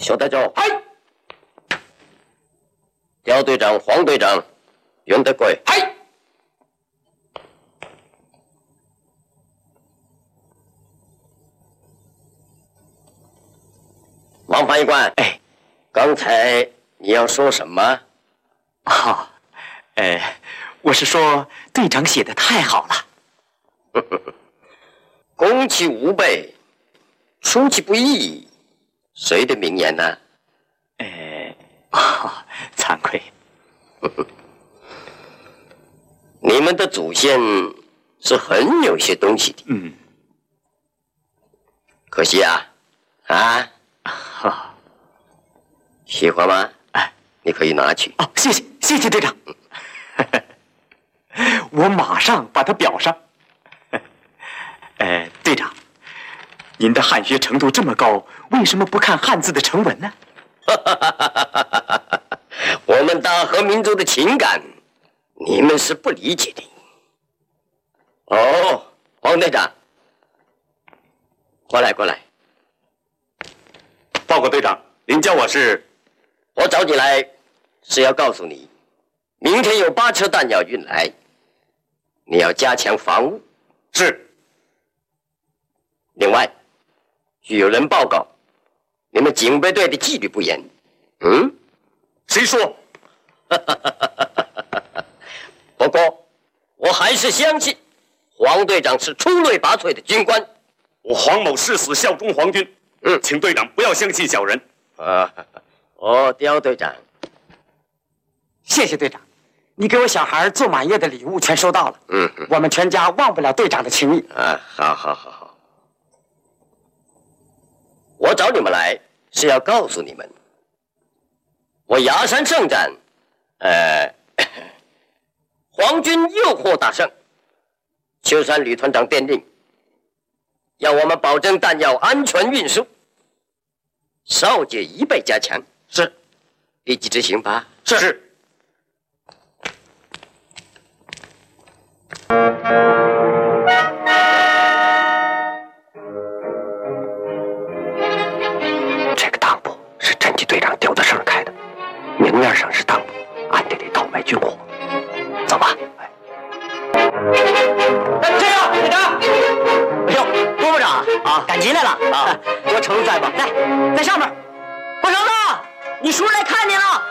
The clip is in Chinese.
小队长， 嗨， 刁队长、黄队长，袁德贵， 嗨。 王判官， 哎， 刚才你要说什么？ 好，我是说队长写的太好了。 攻其无备，出其不意，谁的名言呢？ 惭愧。 你们的祖先是很有些东西的。可惜啊，喜欢吗？你可以拿去。 哦，谢谢队长。我马上把它裱上。队长，您的汉学程度这么高，为什么不看汉字的成文呢？ 我们大和民族的情感，你们是不理解的。哦，黄队长，过来。 报告队长，您叫我是？ 我找你来是要告诉你，明天有8车弹药运来，你要加强防务。 是。 另外，据有人报告，你们警备队的纪律不严。 谁说？ 不过，我还是相信黄队长是出类拔萃的军官。 我黄某誓死效忠皇军。请队长不要相信小人。 刁队长， 谢谢队长，你给我小孩做满月的礼物全收到了。我们全家忘不了队长的情谊。 好。我找你们来是要告诉你们，我崖山圣战，皇军又获大胜。秋山旅团长电令，要我们保证弹药安全运输，哨戒1倍加强。 是， 立即执行吧。 是。 这个当铺是陈吉队长刁德胜开的，明面上是当铺，暗地里倒卖军火。走吧。队长！哎呦，郭部长啊，赶集来了啊！给我盛入拽吧，来，在上面。